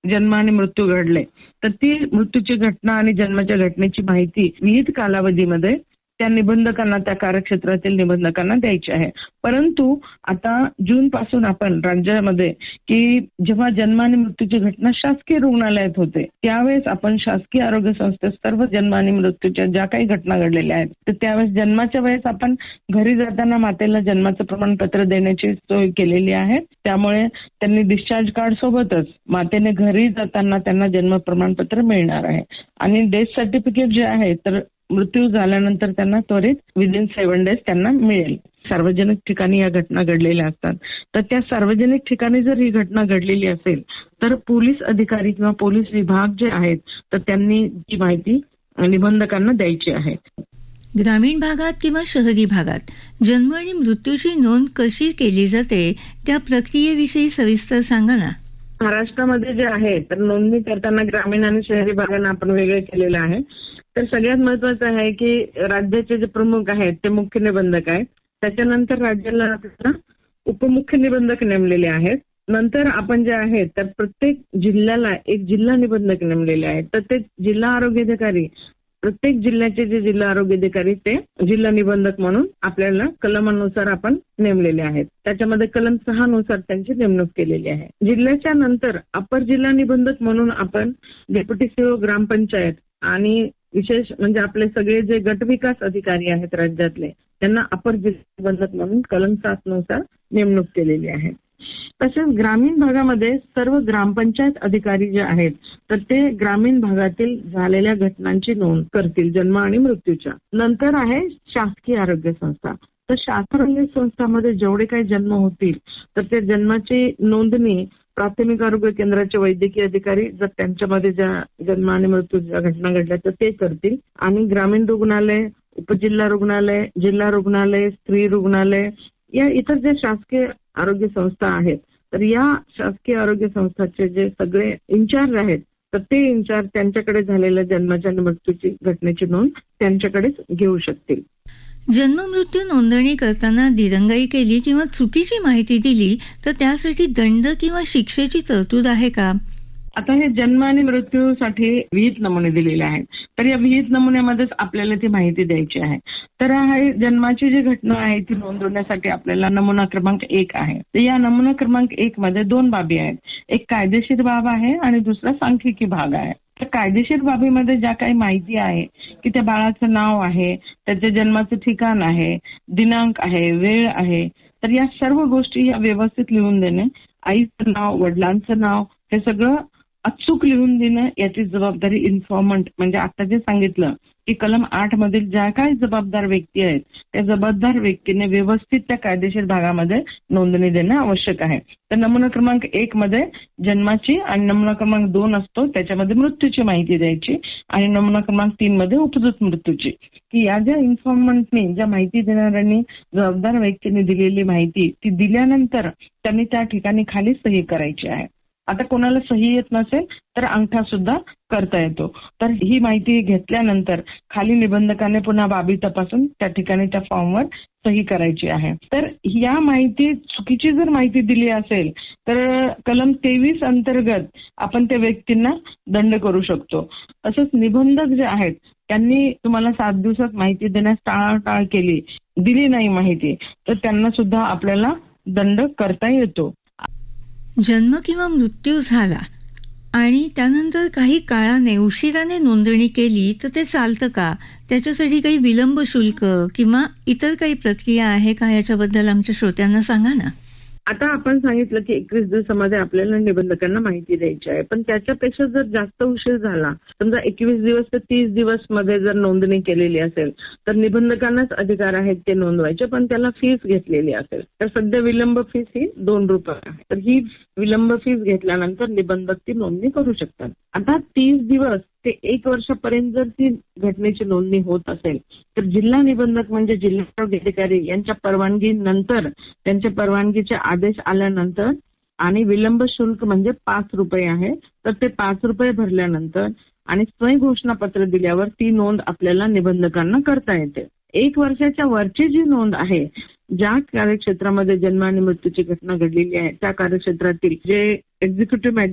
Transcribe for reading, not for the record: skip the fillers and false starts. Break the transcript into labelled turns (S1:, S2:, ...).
S1: जन्म आणि मृत्यू घडले, तर ती मृत्यूची घटना आणि जन्माच्या घटनेची माहिती विहित कालावधीमध्ये त्या निबंधकांना, त्या कार्यक्षेत्रातील निबंधकांना द्यायची आहे. परंतु आता जून पासून आपण राज्यामध्ये की जेव्हा जन्म आणि मृत्यूची घटना शासकीय रुग्णालयात होते, त्यावेळेस आपण शासकीय आरोग्य संस्थेत सर्व जन्म आणि मृत्यूच्या ज्या काही घटना घडलेल्या आहेत, तर त्यावेळेस जन्माच्या वेळेस आपण घरी जाताना मातेला जन्माचं प्रमाणपत्र देण्याची सोय केलेली आहे. त्यामुळे त्यांनी डिस्चार्ज कार्ड सोबतच मातेने घरी जाताना त्यांना जन्म प्रमाणपत्र मिळणार आहे. आणि डेथ सर्टिफिकेट जे आहे तर मृत्यू झाल्यानंतर त्यांना त्वरित विदिन 7 days त्यांना मिळेल. सार्वजनिक ठिकाणी या घटना घडलेल्या असतात, तर त्या सार्वजनिक ठिकाणी जर ही घटना घडलेली असेल तर पोलीस अधिकारी किंवा पोलीस विभाग जे आहेत तर त्यांनी ती माहिती निबंधकांना द्यायची आहे.
S2: ग्रामीण भागात किंवा शहरी भागात जन्म आणि मृत्यूची नोंद कशी केली जाते त्या प्रक्रियेविषयी सविस्तर सांगा ना.
S1: महाराष्ट्रामध्ये जे आहे तर नोंदणी करताना ग्रामीण आणि शहरी भागांना आपण वेगळे केलेलं आहे. तर सगळ्यात महत्वाचं आहे की राज्याचे जे प्रमुख आहेत ते मुख्य निबंधक आहेत. त्याच्यानंतर राज्याला उपमुख्य निबंधक नेमलेले आहेत. नंतर आपण जे आहे तर प्रत्येक जिल्ह्याला एक जिल्हा निबंधक नेमलेले आहेत. तर ते जिल्हा आरोग्य अधिकारी, प्रत्येक जिल्ह्याचे जे जिल्हा आरोग्य अधिकारी ते जिल्हा निबंधक म्हणून आपल्याला कलमानुसार आपण नेमलेले आहेत. त्याच्यामध्ये कलम 6 नुसार त्यांची नेमणूक केलेली आहे. जिल्ह्याच्या नंतर अपर जिल्हा निबंधक म्हणून आपण डेप्युटी सीओ ग्रामपंचायत आणि विशेष म्हणजे आपले सगळे जे गट विकास अधिकारी आहेत राज्यातले त्यांना अपर जिल्हा निबंधक म्हणून कलम 7 नुसार नेमणूक केलेली आहे. तसेच ग्रामीण भागामध्ये सर्व ग्रामपंचायत अधिकारी जे आहेत तर ते ग्रामीण भागातील झालेल्या घटनांची नोंद करतील जन्म आणि मृत्यूच्या. नंतर आहे शासकीय आरोग्य संस्था. तर शासकीय आरोग्य संस्थांमध्ये जेवढे काही जन्म होतील तर ते जन्माची नोंदणी प्राथमिक आरोग्य केंद्राचे वैद्यकीय अधिकारी जर त्यांच्यामध्ये ज्या जन्म आणि मृत्यूच्या घटना घडल्या तर ते करतील. आणि ग्रामीण रुग्णालय, उपजिल्हा रुग्णालय, जिल्हा रुग्णालय, स्त्री रुग्णालय या इतर जे शासकीय आरोग्य संस्था आहेत तर या शासकीय आरोग्य संस्थाचे जे सगळे इन्चार्ज आहेत तर ते इन्चार्ज त्यांच्याकडे झालेल्या जन्माच्या आणि मृत्यूची घटनेची नोंद त्यांच्याकडेच घेऊ शकतील.
S2: जन्म मृत्यू नोंदणी करताना दिरंगाई केली किंवा चुकीची माहिती दिली तर त्यासाठी दंड किंवा शिक्षेची तरतूद आहे का?
S1: आता हे जन्म आणि मृत्यूसाठी विहित नमुने दिलेले आहेत. तर या विहित नमुन्यामध्येच आपल्याला ती माहिती द्यायची आहे. तर हे जन्माची जी घटना आहे ती नोंदवण्यासाठी आपल्याला नमुना क्रमांक 1 आहे. तर या नमुना क्रमांक 1 मध्ये 2 बाबी आहेत. एक कायदेशीर बाब आहे आणि दुसरा सांख्यिकी भाग आहे. तर कायदेशीर बाबीमध्ये ज्या काही माहिती आहे की त्या बाळाचं नाव आहे, त्याच्या जन्माचं ठिकाण आहे, दिनांक आहे, वेळ आहे, तर या सर्व गोष्टी या व्यवस्थित लिहून देणे, आईचं नाव, वडिलांचं नाव हे सगळं अचूक लिहून देणं याची जबाबदारी इन्फॉर्मंट म्हणजे आता जे सांगितलं की कलम 8 मधील ज्या काही जबाबदार व्यक्ती आहेत त्या जबाबदार व्यक्तीने व्यवस्थित त्या कायदेशीर भागामध्ये नोंदणी देणं आवश्यक आहे. तर नमुना क्रमांक 1 मध्ये जन्माची आणि नमुना क्रमांक 2 असतो त्याच्यामध्ये मृत्यूची माहिती द्यायची आणि नमुना क्रमांक 3 मध्ये उपजत मृत्यूची. की या ज्या इन्फॉर्मंटनी, ज्या माहिती देणाऱ्यांनी, जबाबदार व्यक्तीने दिलेली माहिती ती दिल्यानंतर त्यांनी त्या ठिकाणी खाली सही करायची आहे. आता कोणाला सही येत नसेल तर अंगठा सुद्धा करता येतो. तर ही माहिती घेतल्यानंतर खाली निबंधकाने पुन्हा बाबी तपासून त्या ठिकाणी त्या फॉर्मवर सही करायची आहे. तर या माहिती चुकीची जर माहिती दिली असेल तर कलम 23 अंतर्गत आपण त्या व्यक्तींना दंड करू शकतो. तसंच निबंधक जे आहेत त्यांनी तुम्हाला 7 दिवसात माहिती देण्यास टाळाटाळ केली, दिली नाही माहिती, तर त्यांना सुद्धा आपल्याला दंड करता येतो.
S2: जन्म किंवा मृत्यू झाला आणि त्यानंतर काही काळाने उशिराने नोंदणी केली तर ते चालतं का? त्याच्यासाठी काही विलंब शुल्क किंवा इतर काही प्रक्रिया आहे का? याच्याबद्दल आमच्या श्रोत्यांना सांगा ना.
S1: आता आपण सांगितलं की 21 दिवसामध्ये आपल्याला निबंधकांना माहिती द्यायची आहे, पण त्याच्यापेक्षा जर जास्त उशीर झाला, समजा 21 दिवस ते 30 दिवस मध्ये जर नोंदणी केलेली असेल तर निबंधकांनाच अधिकार आहेत ते नोंदवायचे, पण त्याला फीस घेतलेली असेल तर सध्या विलंब फीस ही 2 रुपये आहे. तर ही विलंब फीस घेतल्यानंतर निबंधक ती नोंदणी करू शकतात. आता 30 दिवस ते 1 वर्षापर्यंत जर ती घटनेची नोंदणी होत असेल तर जिल्हा निबंधक म्हणजे जिल्हा आरोग्य अधिकारी यांच्या परवानगीनंतर, त्यांच्या परवानगीचे आदेश आल्यानंतर आणि विलंब शुल्क म्हणजे 5 रुपये आहे, तर ते 5 रुपये भरल्यानंतर आणि स्वयं घोषणापत्र दिल्यावर ती नोंद आपल्याला निबंधकांना करता येते. 1 वर्षाच्या वरची जी नोंद आहे, ज्या कार्यक्षेत्रामध्ये जन्म आणि मृत्यूची घटना घडलेली आहे त्या कार्यक्षेत्रातील जे एक्झिक्युटिव्ह